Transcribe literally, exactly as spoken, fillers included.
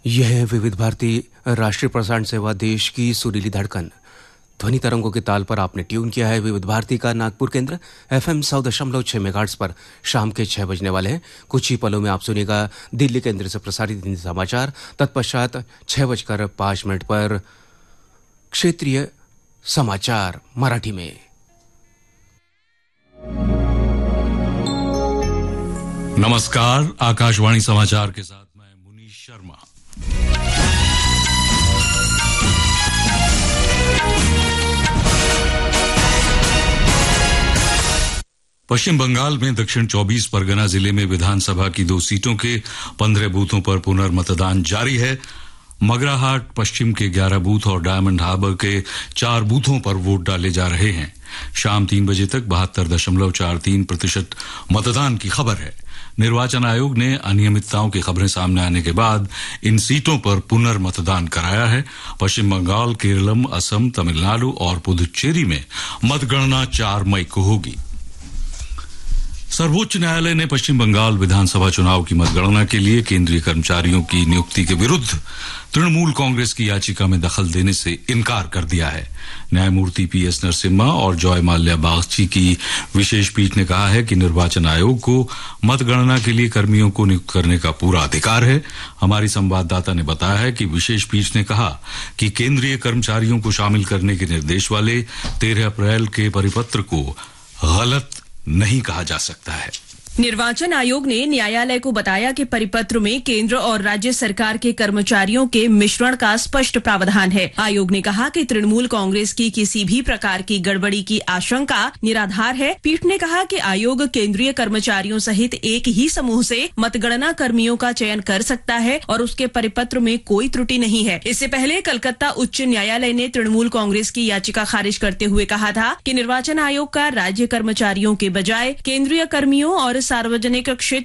यह है विविध भारती राष्ट्रीय प्रसारण सेवा, देश की सुरीली धड़कन। ध्वनि तरंगों के ताल पर आपने ट्यून किया है विविध भारती का नागपुर केंद्र। एफएम सौ दशमलव छह मेगाहर्ट्ज पर शाम के छह बजने वाले हैं। कुछ ही पलों में आप सुनिएगा दिल्ली केंद्र से प्रसारित हिंदी समाचार। तत्पश्चात छह बजकर पांच मिनट पर क्षेत्रीय समाचार मराठी में। नमस्कार, आकाशवाणी समाचार के साथ मैं मुनीश शर्मा। पश्चिम बंगाल में दक्षिण चौबीस परगना जिले में विधानसभा की दो सीटों के पंद्रह बूथों पर पुनर्मतदान जारी है। मगराहाट पश्चिम के ग्यारह बूथ और डायमंड हार्बर के चार बूथों पर वोट डाले जा रहे हैं। शाम तीन बजे तक बहत्तर दशमलव चार तीन प्रतिशत मतदान की खबर है। निर्वाचन आयोग ने अनियमितताओं की खबरें सामने आने के बाद इन सीटों पर पुनर्मतदान कराया है। पश्चिम बंगाल, केरलम, असम, तमिलनाडु और पुदुचेरी में मतगणना चार मई को होगी। सर्वोच्च न्यायालय ने पश्चिम बंगाल विधानसभा चुनाव की मतगणना के लिए केंद्रीय कर्मचारियों की नियुक्ति के विरुद्ध तृणमूल कांग्रेस की याचिका में दखल देने से इनकार कर दिया है। न्यायमूर्ति पी एस नरसिम्हा और जॉय माल्या बागची की विशेष पीठ ने कहा है कि निर्वाचन आयोग को मतगणना के लिए कर्मियों को नियुक्त करने का पूरा अधिकार है। हमारी संवाददाता ने बताया है कि विशेष पीठ ने कहा कि केंद्रीय कर्मचारियों को शामिल करने के निर्देश वाले तेरह अप्रैल के परिपत्र को गलत नहीं कहा जा सकता है। निर्वाचन आयोग ने न्यायालय को बताया कि परिपत्र में केंद्र और राज्य सरकार के कर्मचारियों के मिश्रण का स्पष्ट प्रावधान है। आयोग ने कहा कि तृणमूल कांग्रेस की किसी भी प्रकार की गड़बड़ी की आशंका निराधार है। पीठ ने कहा कि आयोग केंद्रीय कर्मचारियों सहित एक ही समूह से मतगणना कर्मियों का चयन कर सकता है और उसके परिपत्र में कोई त्रुटि नहीं है। इससे पहले कलकत्ता उच्च न्यायालय ने तृणमूल कांग्रेस की याचिका खारिज करते हुए कहा था कि निर्वाचन आयोग का राज्य कर्मचारियों के बजाय केंद्रीय कर्मियों और सार्वजनिक क्षेत्र